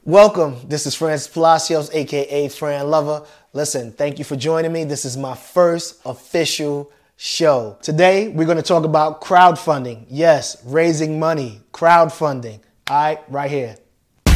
Welcome. This is Francis Palacios, aka Fran Lover. Listen, thank you for joining me. This is my first official show. Today, we're going to talk about crowdfunding. Yes, raising money, crowdfunding. All right, right here.